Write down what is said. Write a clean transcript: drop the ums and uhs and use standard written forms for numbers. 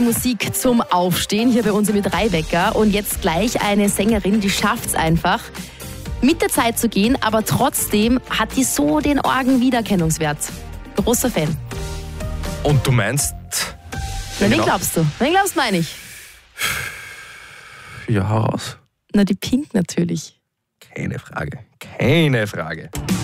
Musik zum Aufstehen hier bei uns im Drei-Wecker. Und jetzt gleich eine Sängerin, die schafft es einfach, mit der Zeit zu gehen, aber trotzdem hat die so den Orgen-Wiedererkennungswert. Großer Fan. Und du meinst? Na, wen glaubst du? Wen glaubst du, meine ich? Ja, hau raus. Na, die Pink natürlich. Keine Frage.